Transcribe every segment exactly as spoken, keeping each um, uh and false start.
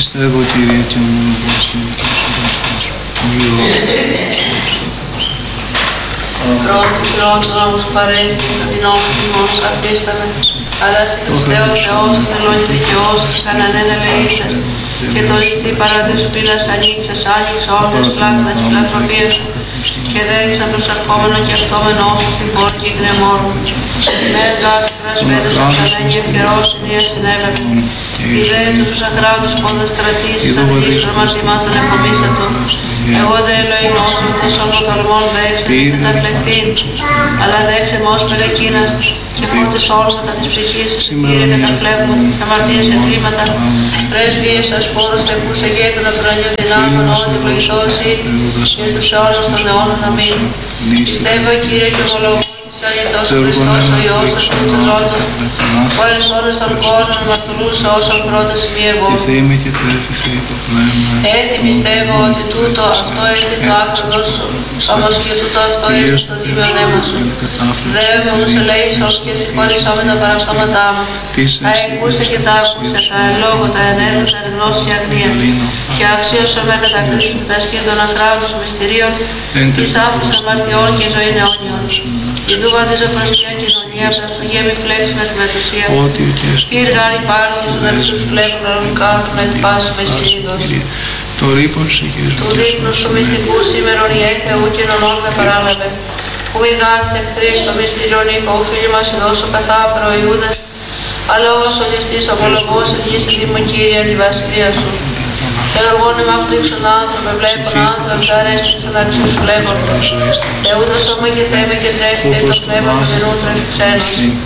Πιστεύω, Κύριε, και ομολογώ Πρώτος πρώτος νόμος παρέστη, το νόμος του μόνος καθίσταμε, αλλά στην Χριστέο Θεός, ο θελών και δικαιός, ξανανέν ελεήσας, και το ιστή παράδεισου πύλας ανοίξας, άνοιξε όλες πλάκοντας φιλανθρωπίας σου, και δέξαν προσαρχόμενο και αυτόμενο όσο την πόρτη και την εμόρου. Μεν δάσκρας πέδες αυξαμένη ευκαιρός συνεία συνέβαινε. Ιδέε τους ακράτους πόδας κρατήσεις αρχής των μαρτυμάτων εκομίσατο. Εγώ δε ελοηνός με το σώμα τολμών δέξε και τα φλεκτήν, αλλά δέξε μος μελεκίνας και φώτισε όλους τα της ψυχής σας, Κύριε, καταφλεύγουν τις αμαρτίες και θλίματα, πρέσβειες σας πόρους και πούς εγέτωνα του ουρανιού δυνάμων, ό,τι ευλογητός εσύ, και στους αιώνας των αιώνων. Αμήν. Πιστεύω, Κύριε, και ομολογώ Αγιετός ο Χριστός, ο Υιός, ο Συντρότος, ο ελισσόνος των κόσμων, μαρτυρούσα όσον πρώτος ημί εγώ. Έτσι πιστεύω ότι τούτο αυτό έτσι το άκροδος σου, όμως και τούτο αυτό έτσι το δίμιο αίμα σου. Δέμε ους ελέησος και συγχωρήσω με τα παραπτώματά μου. Τα εκούσε και τα άκουσε, τα ελόγω, τα ενέργω, τα γνώση και αγνία. Και αξίωσο με κατακρίσουν τα σκήνη των ακράβων μυστηρίων, της άφης αμαρτιών και ζωήν αιώνιων. Ιδού βαδίζω προς την κοινωνία, προσφυγέ μη φλέξει με τη μετουσία. Πύργαν υπάρχουν στους δεξούς φλέγουν ορμικά, με την πάση με κυρίδος. Του δείπνου σου μυστικού σήμερον η Θεού κοινωνών με παράλαβε. Που μη γάρτησε εχθρής το μυστήριον είπα, ο φίλοι μας δώσω καθάπρο Ιούδας, αλλά όσο ληστής ομολογός εγγύησε Δήμο Κύριε τη βασιλεία σου. Και οργώνε με αφλήξον άνθρωπε, βλέπουν άνθρωπε, αρέστην στον αξίους φλέγων. Και ούτως σώμα και θέμε και τρέφει και το πνεύμα του γενούτρα και ξένος.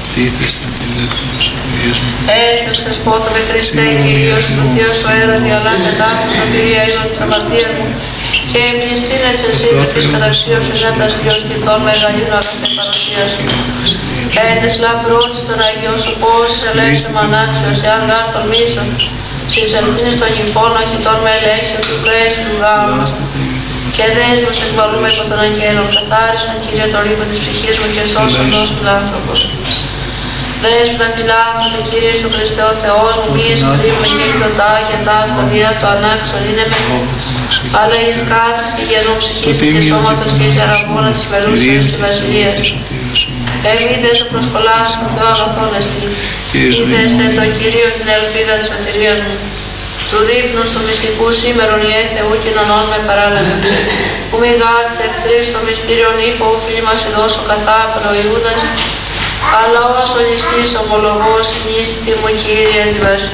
Έστος και σπόθομαι Χριστέ, Κύριος του Θεός του έρωτη, αλλά κατάφος τον Κύριε είδον της αμαρτίας μου. Και εμπληστήν έτσι εσύ με της καταξίως ενέτας Διός και τον μεγαλύνω αγαθέ παρουσία σου. Έντες λαμπρότης των Αγιών σου πόσες ελέγξε μ' ανάξιος, εάν γάρ τον μίσον. Στις ελθύνες των γυμπών όχι τον με ελέγχει του κλαίσου του γάμου. Και δέσμος εκβαλούμε υπό των αγγέλων, καθάρισαν Κύριε το ρήμα της ψυχής μου και σώσον ως φιλάνθρωπος. Δέσποτα φιλάνθρωποι, Κύριε σου Χριστέ ο Θεός μου, μη εσκρύβουμε και το τάχια ταύτα διά του ανάξον είναι με, αλλά εις κάθης και γεννού ψυχής και σώματος και εις αραβόνα της μελούσας της βασιλείας. Εμείς το προσκολάς ο Θεό αγαθόν εστί, είδεστε το Κυρίο την ελπίδα της σωτηρίας μου. Του δείπνου του μυστικού σήμερον η Θεού κοινωνών με παράλαβε. Που μη γάρτησε εχθρής στο μυστήριον είπω, ο φίλοι μας δώσω καθάπρο Ιούδας, αλλά όσο ληστής ομολογός συνίστητη μου Κύριε τη βασιλεία.